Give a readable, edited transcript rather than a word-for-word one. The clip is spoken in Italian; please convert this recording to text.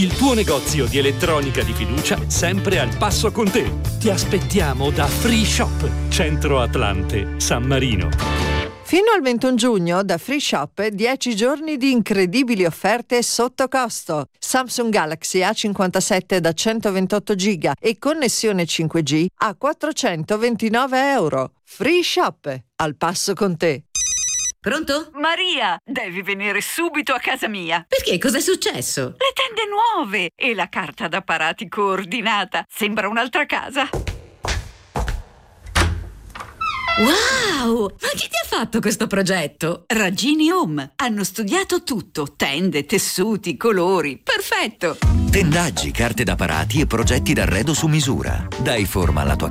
il tuo negozio di elettronica di fiducia sempre al passo con te. Ti aspettiamo da Free Shop, Centro Atlante, San Marino. Fino al 21 giugno da Free Shop 10 giorni di incredibili offerte sotto costo. Samsung Galaxy A57 da 128 GB e connessione 5G a €429. Free Shop, al passo con te. Pronto? Maria, devi venire subito a casa mia. Perché? Cos'è successo? Le tende nuove e la carta da parati coordinata. Sembra un'altra casa. Wow! Ma chi ti ha fatto questo progetto? Ragini Home. Hanno studiato tutto. Tende, tessuti, colori. Perfetto. Tendaggi, carte da parati e progetti d'arredo su misura. Dai forma alla tua